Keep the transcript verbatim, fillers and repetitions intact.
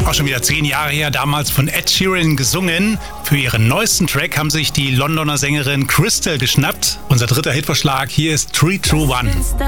Auch schon wieder zehn Jahre her, damals von Ed Sheeran gesungen. Für ihren neuesten Track haben sich die Londoner Sängerin Crystal geschnappt. Unser dritter Hitvorschlag, hier ist Three True One.